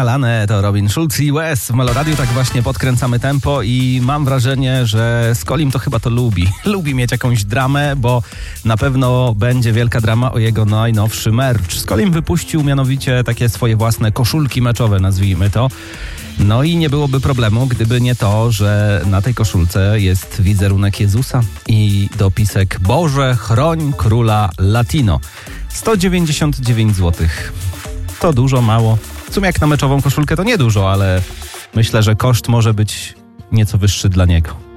Lane, to Robin Schulz i Wes w Meloradiu. Tak właśnie podkręcamy tempo i mam wrażenie, że Skolim to chyba to lubi. Lubi mieć jakąś dramę, bo na pewno będzie wielka drama o jego najnowszy merch. Skolim wypuścił mianowicie takie swoje własne koszulki meczowe, nazwijmy to. No i nie byłoby problemu, gdyby nie to, że na tej koszulce jest wizerunek Jezusa i dopisek: Boże, chroń króla Latino. 199 zł. To dużo, mało? W sumie jak na meczową koszulkę to nie dużo, ale myślę, że koszt może być nieco wyższy dla niego.